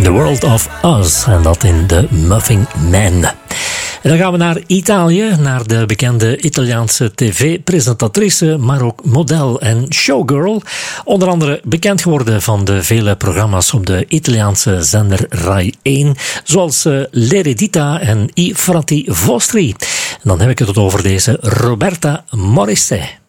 The World of Us. En dat in The Muffin Man. En dan gaan we naar Italië, naar de bekende Italiaanse tv-presentatrice, maar ook model en showgirl. Onder andere bekend geworden van de vele programma's op de Italiaanse zender Rai 1, zoals L'Eredità en I Frati Vostri. En dan heb ik het over deze Roberta Morisse.